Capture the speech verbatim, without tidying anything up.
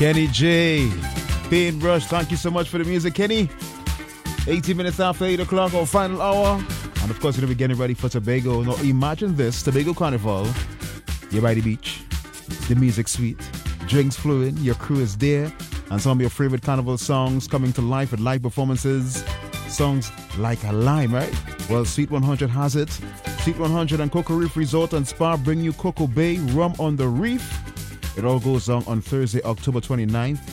Kenny J. Paintbrush, thank you so much for the music, Kenny. eighteen minutes after eight o'clock, our final hour. And of course, we're going to be getting ready for Tobago. Now, imagine this, Tobago Carnival. You're by the beach. The music's sweet. Drinks flowing. Your crew is there. And some of your favorite carnival songs coming to life with live performances. Songs like a lime, right? Well, Sweet one hundred has it. Sweet one hundred and Cocoa Reef Resort and Spa bring you Cocoa Bay Rum on the Reef. It all goes on on Thursday, October twenty-ninth